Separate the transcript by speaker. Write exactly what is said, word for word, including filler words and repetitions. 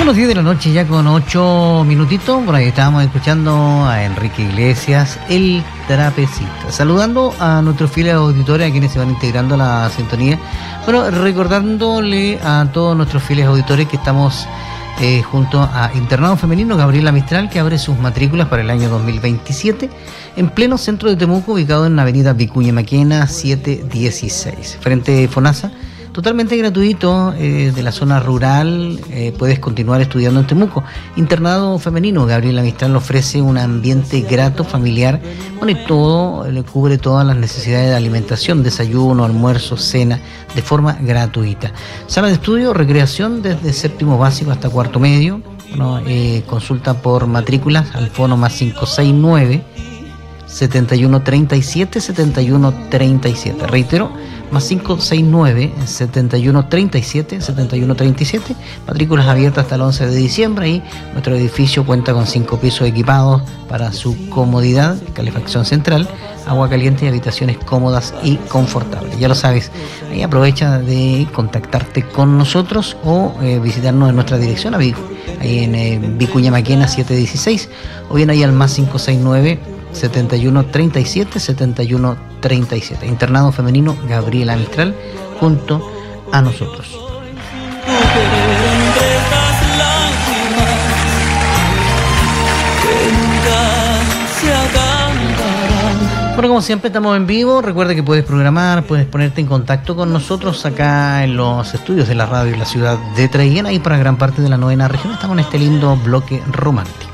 Speaker 1: Buenos días de la noche, ya con ocho minutitos. Por ahí estábamos escuchando a Enrique Iglesias, El Trapecista. Saludando a nuestros fieles auditores, a quienes se van integrando a la sintonía. Bueno, recordándole a todos nuestros fieles auditores que estamos eh, junto a Internado Femenino Gabriela Mistral, que abre sus matrículas para el año dos mil veintisiete en pleno centro de Temuco, ubicado en la avenida Vicuña Maquena setecientos dieciséis, frente a FONASA. Totalmente gratuito, eh, de la zona rural, eh, puedes continuar estudiando en Temuco. Internado Femenino Gabriela Mistral ofrece un ambiente grato, familiar, bueno, y todo, le cubre todas las necesidades de alimentación, desayuno, almuerzo, cena, de forma gratuita. Sala de estudio, recreación desde séptimo básico hasta cuarto medio. Bueno, eh, consulta por matrículas al fono más cinco seis nueve, setenta y uno treinta y siete, setenta y uno treinta y siete. Reitero, más cinco seis nueve, setenta y uno treinta y siete, setenta y uno treinta y siete. Matrículas abiertas hasta el once de diciembre. Y nuestro edificio cuenta con cinco pisos equipados para su comodidad, calefacción central, agua caliente y habitaciones cómodas y confortables. Ya lo sabes, ahí aprovecha de contactarte con nosotros o eh, visitarnos en nuestra dirección, ahí en eh, Vicuña Maquena setecientos dieciséis, o bien ahí al más cinco seis nueve, setenta y uno treinta y siete, setenta y uno treinta y siete. Internado Femenino Gabriela Mistral, junto a nosotros. Bueno, como siempre estamos en vivo. Recuerda que puedes programar, puedes ponerte en contacto con nosotros acá en los estudios de la radio en la ciudad de Traiguén, ahí para gran parte de la novena región. Estamos en este lindo bloque romántico.